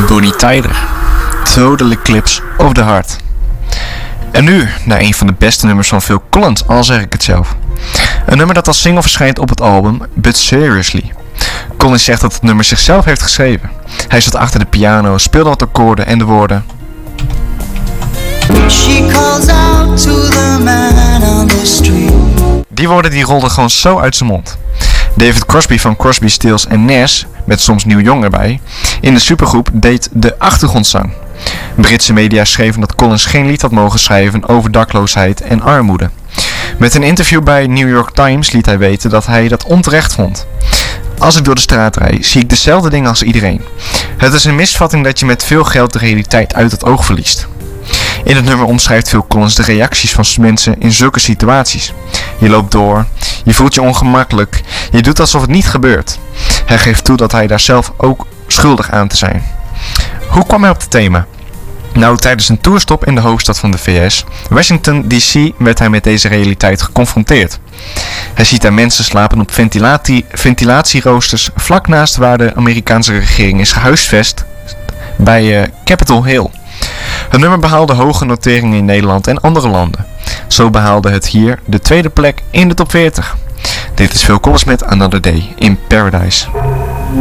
Bonnie Tyler, Total Eclipse of the Heart. En nu naar een van de beste nummers van Phil Collins, al zeg ik het zelf. Een nummer dat als single verschijnt op het album But Seriously. Collins zegt dat het nummer zichzelf heeft geschreven. Hij zat achter de piano, speelde wat akkoorden en de woorden. She calls out to the man on the street. Die woorden die rolden gewoon zo uit zijn mond. David Crosby van Crosby, Stills & Nash, met soms Neil Young erbij, in de supergroep deed de achtergrondzang. Britse media schreven dat Collins geen lied had mogen schrijven over dakloosheid en armoede. Met een interview bij New York Times liet hij weten dat hij dat onterecht vond. Als ik door de straat rijd, zie ik dezelfde dingen als iedereen. Het is een misvatting dat je met veel geld de realiteit uit het oog verliest. In het nummer omschrijft Phil Collins de reacties van mensen in zulke situaties. Je loopt door, je voelt je ongemakkelijk, je doet alsof het niet gebeurt. Hij geeft toe dat hij daar zelf ook schuldig aan te zijn. Hoe kwam hij op het thema? Nou, tijdens een toerstop in de hoofdstad van de VS, Washington DC, werd hij met deze realiteit geconfronteerd. Hij ziet daar mensen slapen op ventilatieroosters vlak naast waar de Amerikaanse regering is gehuisvest bij Capitol Hill. Het nummer behaalde hoge noteringen in Nederland en andere landen. Zo behaalde het hier de tweede plek in de top 40. Dit is Phil Collins met Another Day in Paradise.